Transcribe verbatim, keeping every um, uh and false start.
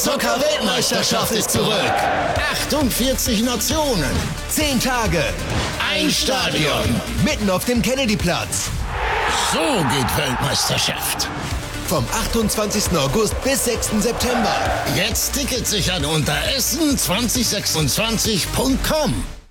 Zucker-Weltmeisterschaft ist zurück. achtundvierzig Nationen. Zehn Tage. Ein Stadion. Mitten auf dem Kennedyplatz. So geht Weltmeisterschaft. Vom achtundzwanzigsten August bis sechsten September. Jetzt Tickets sichern unter essen zwanzig sechsundzwanzig punkt com.